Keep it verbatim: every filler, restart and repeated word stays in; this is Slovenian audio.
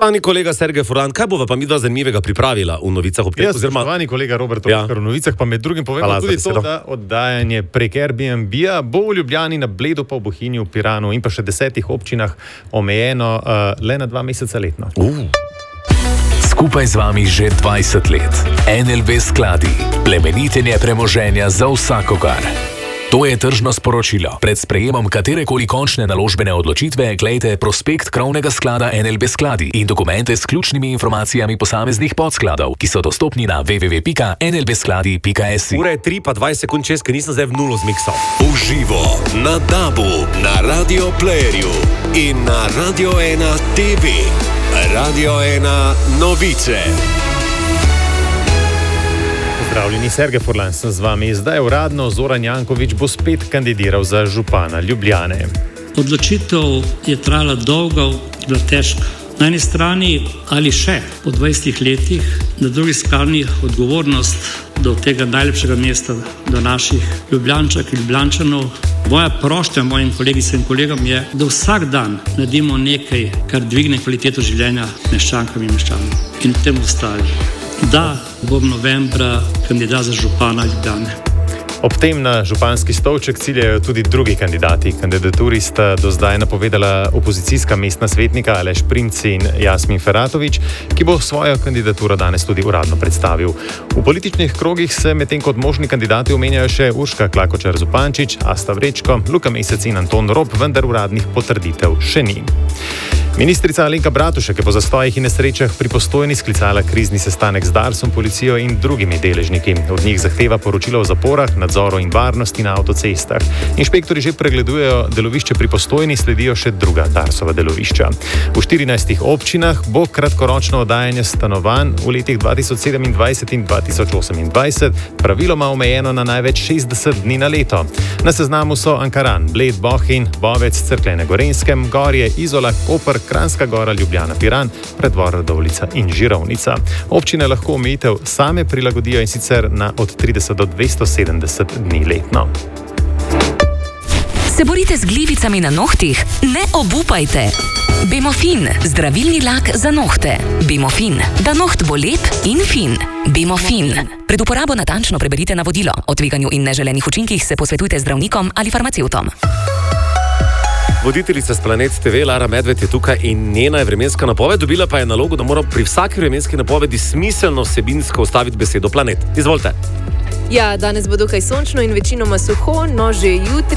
Spoštovani kolega Sergej Furlan, kaj bova pa midva zanimivega pripravila v novicah? Jaz, spoštovani kolega Robert Oskar, v novicah pa med drugim povemo Hvala tudi za to, besedo. da oddajanje prek Airbnb-a bo v Ljubljani, na Bledu, pa v Bohinju, v Piranu in pa še desetih občinah omejeno uh, le na dva meseca letno. Uh. Skupaj z vami že dvajset let. N L B skladi. Plemenitenje premoženja za vsakogar. To je tržno sporočilo. Pred sprejemom katerekoli končne naložbene odločitve glejte prospekt krovnega sklada N L B skladi in dokumente s ključnimi informacijami posameznih podskladov, ki so dostopni na w w w pika n l b skladi pika s i. Ura je tri pa dvajset sekund čez, ker nisem zdaj v nulo zmiksal. Uživo na Dabu, na Radio Playerju in na Radio ena T V. Radio ena novice. Pozdravljeni, Sergej Furlan sem z vami. Zdaj uradno Zoran Janković bo spet kandidiral za župana Ljubljane. Odločitev je trajala dolgo, bila težka. Na eni strani ali še po dvajsetih letih, na drugi strani odgovornost do tega najlepšega mesta, do naših Ljubljančak in Ljubljančanov. Moja prošnja mojim kolegicam in kolegom je, da vsak dan naredimo nekaj, kar dvigne kvaliteto življenja meščankam in meščanom. In v tem ostali. Da bom novembra kandidat za župana Ljubljane. Ob tem na županski stolček ciljajo tudi drugi kandidati. Kandidaturi sta do zdaj napovedala opozicijska mestna svetnika Aleš Primc in Jasmin Feratović, ki bo svojo kandidaturo danes tudi uradno predstavil. V političnih krogih se medtem kot možni kandidati omenjajo še Urška Klakočar Zupančič, Asta Vrečko, Luka Mesec in Anton Rob, vendar uradnih potrditev še ni. Ministrica Alenka Bratušek je po zastojih in nesrečah pri Postojni sklicala krizni sestanek z Darsom, policijo in drugimi deležniki. Od njih zahteva poročila o zaporah, nadzoru in varnosti na avtocestah. Inšpektori že pregledujejo delovišče pri Postojni, sledijo še druga Darsova delovišča. V štirinajstih občinah bo kratkoročno oddajanje stanovanj v letih dva tisoč sedemindvajset in dva tisoč osemindvajset praviloma omejeno na največ šestdeset dni na leto. Na seznamu so Ankaran, Bled, Bohinj, Bovec, Cerklje na Gorenjskem, Gorje, Izola, Koper, Kranjska Gora, Ljubljana, Piran, Preddvor, Radovljica in Žirovnica. Občine lahko omejitev same prilagodijo in sicer na od trideset do dvesto sedemdeset dni letno. Se borite z glivicami na nohtih? Ne obupajte! Bemofin, zdravilni lak za nohte. Bemofin, da noht bo lep in fin. Bemofin. Pred uporabo natančno preberite navodilo. O tveganju in neželenih učinkih se posvetujte z zdravnikom ali farmacevtom. Voditeljica s Planet T V, Lara Medved, je tukaj in njena je vremenska napoved, dobila pa je nalogo, da mora pri vsaki vremenski napovedi smiselno vsebinsko ustaviti besedo planet. Izvolite. Ja, danes bo dokaj sončno in večinoma suho, no že jutri